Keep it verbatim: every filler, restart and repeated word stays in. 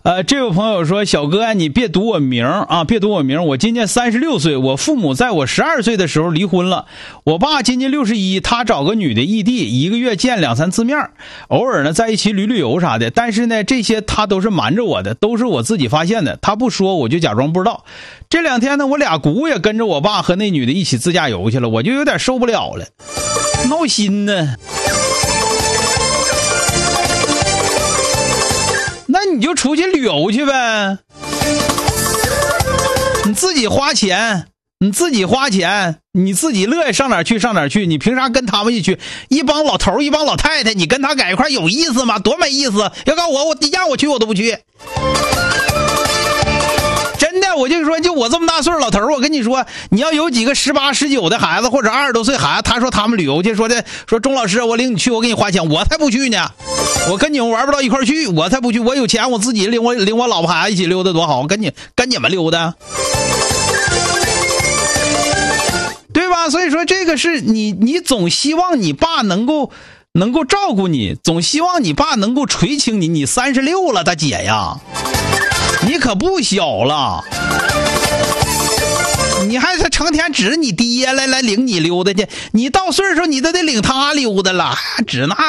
呃，这位朋友说，小哥你别读我名啊，别读我名，我今年三十六岁，我父母在我十二岁的时候离婚了，我爸今年六十一，他找个女的异地，一个月见两三次面，偶尔呢在一起旅旅游啥的，但是呢这些他都是瞒着我的，都是我自己发现的，他不说我就假装不知道。这两天呢我俩姑也跟着我爸和那女的一起自驾游去了，我就有点受不了了，闹心呢。那你就出去旅游去呗，你自己花钱，你自己花钱，你自己乐意上哪儿去上哪儿去，你凭啥跟他们一起？一帮老头一帮老太太，你跟他在一块有意思吗？多没意思！要告我，我让我去我都不去。真的，我就说，就我这么大岁数老头，我跟你说，你要有几个十八十九的孩子或者二十多岁孩子，他说他们旅游去，说的说钟老师，我领你去，我给你花钱，我才不去呢。我跟你们玩不到一块去，我才不去。我有钱，我自己领我领我老婆孩子一起溜达多好，我跟你跟你们溜达，对吧？所以说这个是你你总希望你爸能够能够照顾你，总希望你爸能够垂青你。你三十六了，大姐呀，你可不小了，你还是成天指你爹来来领你溜达去，你到岁数你都得领他溜达了，指那